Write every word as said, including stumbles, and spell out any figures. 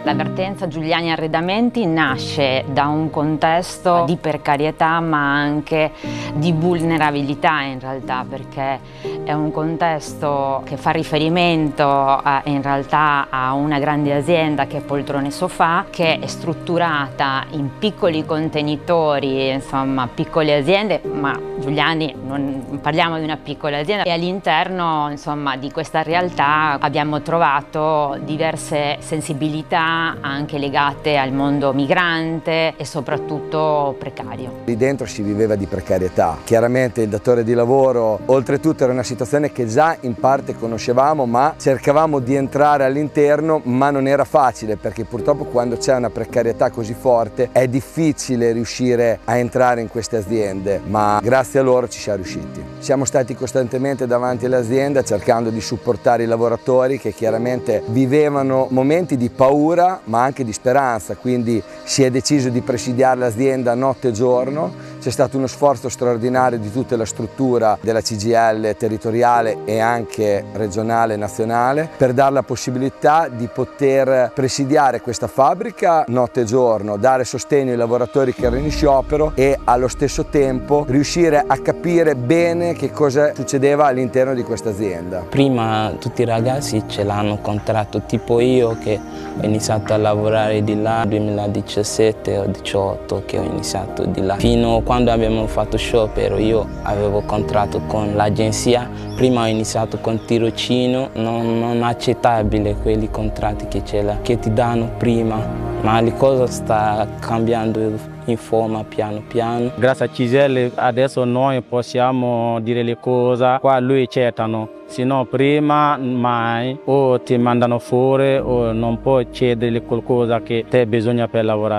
La Vertenza Giuliani Arredamenti nasce da un contesto di precarietà ma anche di vulnerabilità in realtà, perché è un contesto che fa riferimento a, in realtà a una grande azienda che è Poltrone Sofà, che è strutturata in piccoli contenitori, insomma piccole aziende, ma Giuliani non parliamo di una piccola azienda, e all'interno insomma di questa realtà abbiamo trovato diverse sensibilità anche legate al mondo migrante e soprattutto precario. Lì dentro si viveva di precarietà, chiaramente il datore di lavoro, oltretutto era una situazione che già in parte conoscevamo, ma cercavamo di entrare all'interno, ma non era facile perché purtroppo quando c'è una precarietà così forte è difficile riuscire a entrare in queste aziende, ma grazie a loro ci siamo riusciti. Siamo stati costantemente davanti all'azienda cercando di supportare i lavoratori che chiaramente vivevano momenti di paura ma anche di speranza, quindi si è deciso di presidiare l'azienda notte e giorno. C'è stato uno sforzo straordinario di tutta la struttura della C G I L territoriale e anche regionale e nazionale per dare la possibilità di poter presidiare questa fabbrica notte e giorno, dare sostegno ai lavoratori che erano in sciopero e allo stesso tempo riuscire a capire bene che cosa succedeva all'interno di questa azienda. Prima tutti i ragazzi ce l'hanno contratto, tipo io che ho iniziato a lavorare di là nel duemiladiciassette o diciotto che ho iniziato di là. Fino a quando abbiamo fatto sciopero io avevo contratto con l'agenzia, prima ho iniziato con tirocino, non, non accettabile quelli contratti che, che ti danno prima, ma le cose stanno cambiando in forma piano piano. Grazie a Ciselle adesso noi possiamo dire le cose, qua lui accettano, se no prima mai o ti mandano fuori o non puoi chiedere qualcosa che te bisogna per lavorare.